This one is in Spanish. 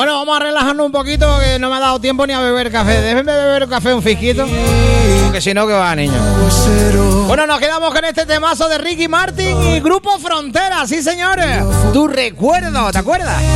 Bueno, vamos a relajarnos un poquito, que no me ha dado tiempo ni a beber café. Déjenme beber café un fisquito, porque si no, que va, niño. Bueno, nos quedamos con este temazo de Ricky Martin y Grupo Frontera, sí, señores. Tu recuerdo, ¿te acuerdas?